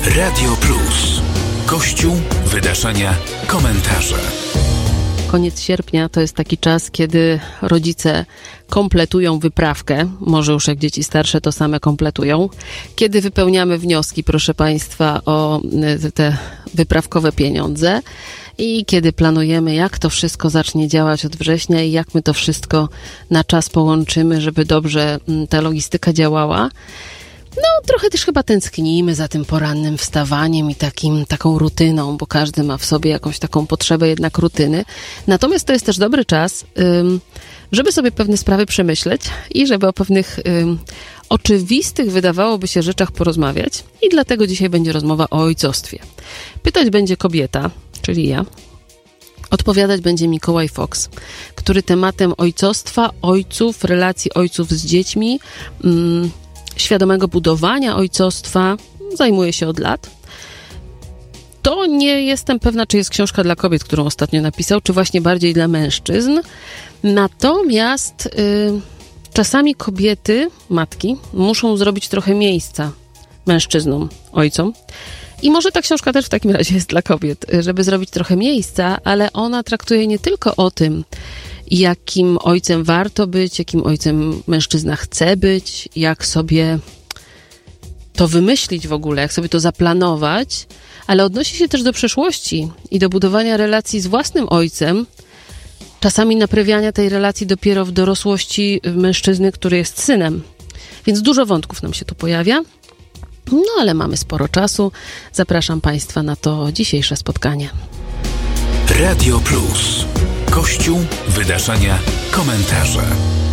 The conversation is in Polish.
Radio Plus. Kościół, wydarzenia, komentarze. Koniec sierpnia to jest taki czas, kiedy rodzice kompletują wyprawkę, może już jak dzieci starsze to same kompletują, kiedy wypełniamy wnioski, proszę Państwa, o te wyprawkowe pieniądze i kiedy planujemy, jak to wszystko zacznie działać od września i jak my to wszystko na czas połączymy, żeby dobrze ta logistyka działała. No, trochę też chyba tęsknimy za tym porannym wstawaniem i taką rutyną, bo każdy ma w sobie jakąś taką potrzebę jednak rutyny. Natomiast to jest też dobry czas, żeby sobie pewne sprawy przemyśleć i żeby o pewnych oczywistych, wydawałoby się, rzeczach porozmawiać. I dlatego dzisiaj będzie rozmowa o ojcostwie. Pytać będzie kobieta, czyli ja. Odpowiadać będzie Mikołaj Fox, który tematem ojcostwa, ojców, relacji ojców z dziećmi, świadomego budowania ojcostwa zajmuje się od lat. To nie jestem pewna, czy jest książka dla kobiet, którą ostatnio napisał, czy właśnie bardziej dla mężczyzn. Natomiast czasami kobiety, matki, muszą zrobić trochę miejsca mężczyznom, ojcom. I może ta książka też w takim razie jest dla kobiet, żeby zrobić trochę miejsca, ale ona traktuje nie tylko o tym, jakim ojcem warto być, jakim ojcem mężczyzna chce być, jak sobie to wymyślić w ogóle, jak sobie to zaplanować, ale odnosi się też do przeszłości i do budowania relacji z własnym ojcem, czasami naprawiania tej relacji dopiero w dorosłości mężczyzny, który jest synem. Więc dużo wątków nam się tu pojawia, no ale mamy sporo czasu. Zapraszam Państwa na to dzisiejsze spotkanie. Radio Plus. Kościół, wydarzenia, komentarze.